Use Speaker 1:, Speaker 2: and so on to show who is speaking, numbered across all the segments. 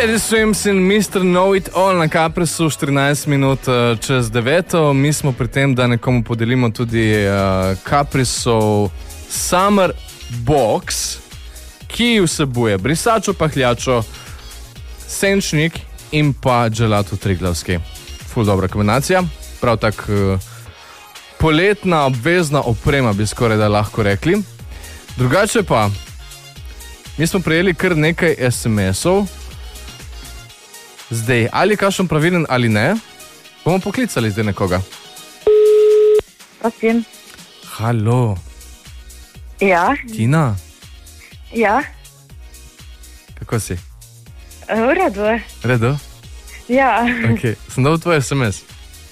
Speaker 1: Teddy Swims in Mr. Know It All na Caprisu 14 minut čez 9. Mi smo pri tem, da nekomu podelimo tudi Caprisov Summer Box, ki vsebuje brisačo, pahljačo, senčnik in pa gelato triglavski. Ful dobra kombinacija. Prav tak poletna obvezna oprema, bi skoraj da lahko rekli. Drugače pa, mi smo prejeli kar nekaj SMS-ov. Zdaj, ali kakšen pravilen ali ne, bomo poklicali zdaj nekoga.
Speaker 2: Prosim.
Speaker 1: Halo.
Speaker 2: Ja.
Speaker 1: Tina?
Speaker 2: Ja.
Speaker 1: Kako si?
Speaker 2: V redu.
Speaker 1: Redu?
Speaker 2: Ja.
Speaker 1: Ok, sem dobil tvoj SMS.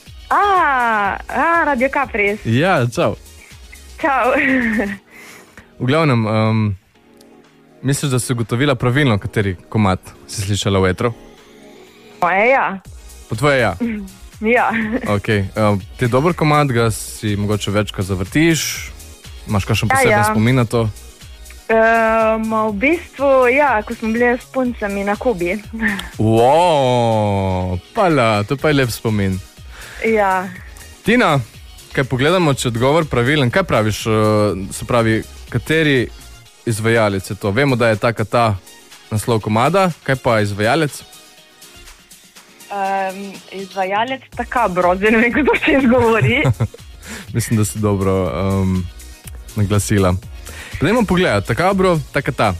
Speaker 2: Radio Capris.
Speaker 1: Ja, čau.
Speaker 2: Čau.
Speaker 1: V glavnem, misliš, da si ugotovila pravilno, kateri komad si slišala v etru?
Speaker 2: Moje ja.
Speaker 1: Po tvoje ja?
Speaker 2: Ja.
Speaker 1: Ok, ti je dober komad, ga si mogoče večkrat zavrtiš? Imaš kakšen poseben spomin na to?
Speaker 2: V bistvu, ja, ko smo bili s puncami na Kubi.
Speaker 1: Wow, pala, to pa je lep spomin.
Speaker 2: Ja.
Speaker 1: Tina, kaj pogledamo, če odgovor pravilen, kaj praviš, se pravi, kateri izvajalec je to? Vemo, da je ta naslov komada, kaj pa izvajalec?
Speaker 2: Izvajalec Takabro, zdaj ne vem, kdo se izgovori.
Speaker 1: Mislim, da si dobro naglasila. Dajmo pogledati, Takabro, Takata.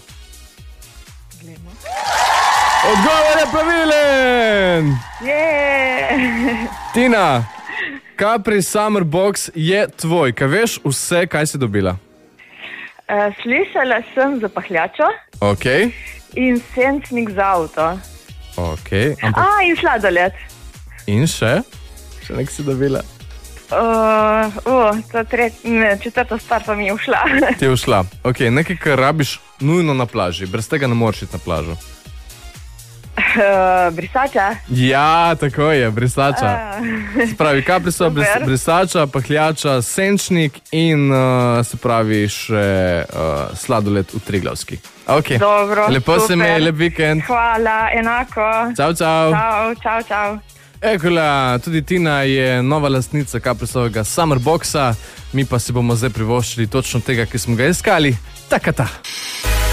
Speaker 1: Odgovor je pravilen! Tina, Capri Summer Box je tvoj. Kaj veš vse, kaj si dobila?
Speaker 2: Slišala sem za pahljačo.
Speaker 1: Ok.
Speaker 2: In senčnik za avto.
Speaker 1: Ok.
Speaker 2: In sladoled.
Speaker 1: In še? Še nek si dobila?
Speaker 2: Četrta stvar pa mi je ušla.
Speaker 1: Ti je ušla. Ok, nekaj, kar rabiš nujno na plaži. Brez tega ne moreš iti na plažo.
Speaker 2: Brisača?
Speaker 1: Ja, tako je, brisača. Se pravi, Caprisova brisača, pahljača, senčnik in se pravi še sladoled v Triglavski. Ok,
Speaker 2: dobro,
Speaker 1: lepo
Speaker 2: super.
Speaker 1: Se imej, lep vikend.
Speaker 2: Hvala, enako.
Speaker 1: Čau, čau.
Speaker 2: Čau.
Speaker 1: Ekola, tudi Tina je nova lastnica Caprisovega Summer Boxa, mi pa si bomo zdaj privoščili točno tega, ki smo ga iskali. Takata.